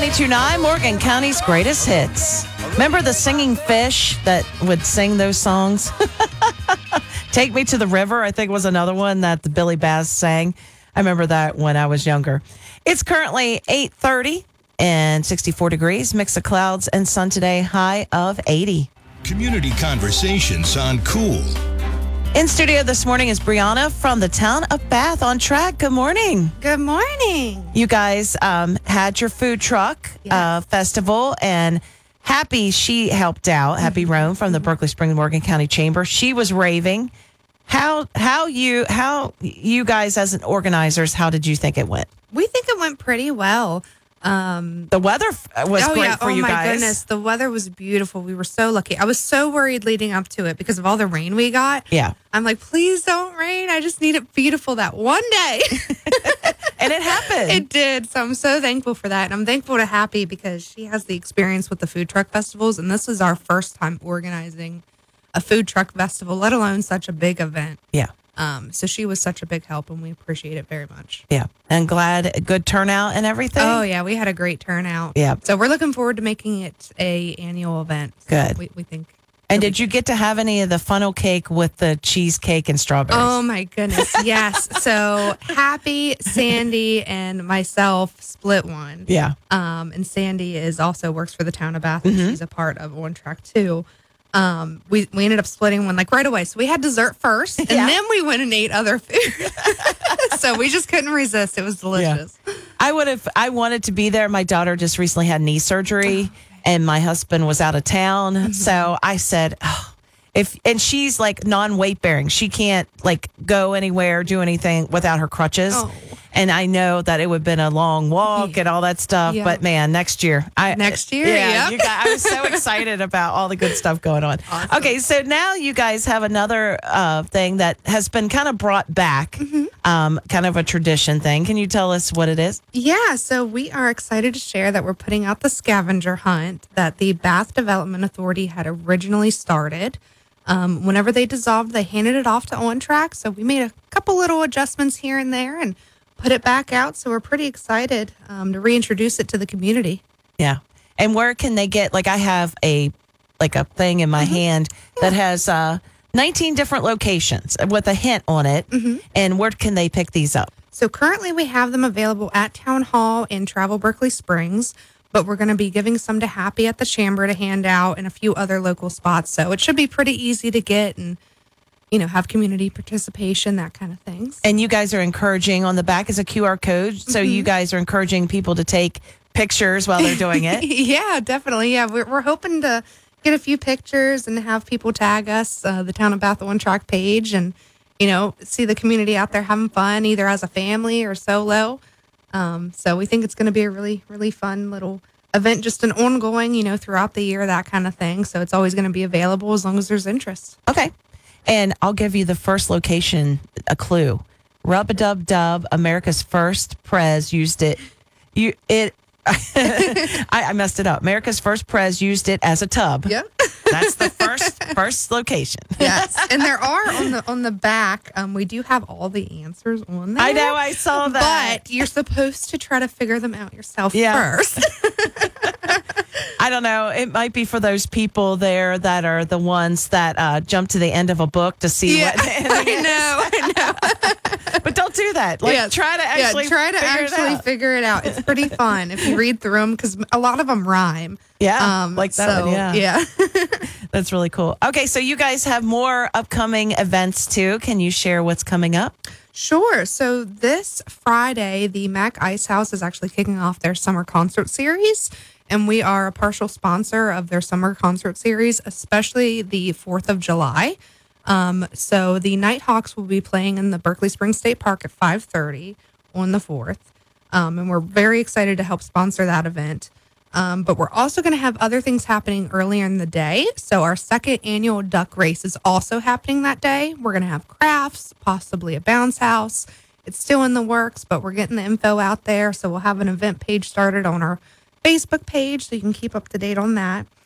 92.9, Morgan County's greatest hits. Remember the singing fish that would sing those songs? Take Me to the River, I think, was another one that the Billy Bass sang. I remember that when I was younger. It's currently 8:30 and 64 degrees. Mix of clouds and sun today, high of 80. Community conversations on Cool. In studio this morning is Brianna from the town of Bath on Track. Good morning. Good morning. You guys had your food truck festival, and Happy, she helped out. Happy Rome from the Berkeley Springs Morgan County Chamber. She was raving. How you guys as an organizers, how did you think it went? We think it went pretty well. The weather was great for you guys. Oh my goodness, the weather was beautiful. We were so lucky. I was so worried leading up to it because of all the rain we got. Yeah. I'm like, please don't rain. I just need it beautiful that one day. And it happened. It did. So I'm so thankful for that. And I'm thankful to Happy because she has the experience with the food truck festivals. And this is our first time organizing a food truck festival, let alone such a big event. Yeah. So she was such a big help, and we appreciate it very much. Yeah. And glad, good turnout and everything. Oh, yeah. We had a great turnout. Yeah. So we're looking forward to making it a annual event. So Good. We think. And did you get to have any of the funnel cake with the cheesecake and strawberries? Oh, my goodness. Yes. So Happy, Sandy, and myself split one. Yeah. And Sandy also works for the town of Bath. And she's a part of On Track too. We ended up splitting one like right away. So we had dessert first, and then we went and ate other food. So we just couldn't resist. It was delicious. Yeah. I wanted to be there. My daughter just recently had knee surgery, and my husband was out of town. So I said, and she's like non-weight bearing. She can't like go anywhere, do anything without her crutches. Oh. And I know that it would have been a long walk and all that stuff. Yeah. But man, next year. Next year? Yeah. Yep. I was so excited about all the good stuff going on. Awesome. Okay, so now you guys have another thing that has been kind of brought back, kind of a tradition thing. Can you tell us what it is? Yeah, so we are excited to share that we're putting out the scavenger hunt that the Bath Development Authority had originally started. Whenever they dissolved, they handed it off to On Track. So we made a couple little adjustments here and there and put it back out. So we're pretty excited to reintroduce it to the community. Yeah. And where can they get, like I have a thing in my hand that has 19 different locations with a hint on it. And where can they pick these up? So currently we have them available at Town Hall in Travel Berkeley Springs, but we're going to be giving some to Happy at the Chamber to hand out and a few other local spots. So it should be pretty easy to get and, have community participation, that kind of things. And you guys are encouraging, on the back is a QR code. So you guys are encouraging people to take pictures while they're doing it. Yeah, definitely. Yeah, we're hoping to get a few pictures and have people tag us, the Town of Bath On Track page, and, see the community out there having fun, either as a family or solo. So we think it's going to be a really, really fun little event, just an ongoing, throughout the year, that kind of thing. So it's always going to be available as long as there's interest. Okay. And I'll give you the first location a clue. Rub-a-dub-dub, America's first prez used it. I messed it up. America's first prez used it as a tub. Yep. That's the first location. Yes. And there are on the back, we do have all the answers on there. I know, I saw that. But you're supposed to try to figure them out yourself first. I don't know. It might be for those people there that are the ones that jump to the end of a book to see what. I know. But don't do that. Try to actually figure it out. It's pretty fun if you read through them because a lot of them rhyme. Yeah, like that one, yeah. That's really cool. Okay, so you guys have more upcoming events too. Can you share what's coming up? Sure. So this Friday, the Mac Ice House is actually kicking off their summer concert series. And we are a partial sponsor of their summer concert series, especially the 4th of July. So the Nighthawks will be playing in the Berkeley Springs State Park at 5:30 on the 4th. And we're very excited to help sponsor that event. But we're also going to have other things happening earlier in the day. So our second annual duck race is also happening that day. We're going to have crafts, possibly a bounce house. It's still in the works, but we're getting the info out there. So we'll have an event page started on our Facebook page so you can keep up to date on that.